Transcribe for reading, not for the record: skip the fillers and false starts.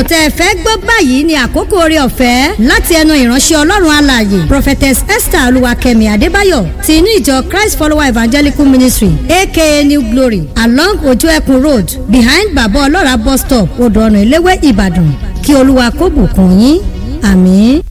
tẹ́ ẹ fẹ́ gbọ́ báyìí ni àkókò oore ọ̀fẹ́ láti ẹnu ìránṣẹ́ Ọlọ́run alààyè Prophetess Esther Olúwakẹ́mi Adébáyọ̀ ti inú ìjọ Christ Follower Evangelical Ministry aka New Glory along Ojo Ekun Road behind Baba Ọlọ́ra bus stop Odò Ọ̀nà Eléwé Ìbàdàn. Kí Olúwa kó bùkún yín. Àmín.